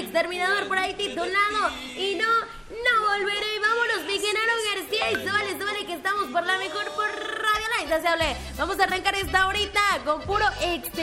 exterminador por ahí titulado Y no volveré. Vámonos, mi Genaro García. Y súbale, que estamos por la mejor, por Radio La Insaciable. Vamos a arrancar esta horita con puro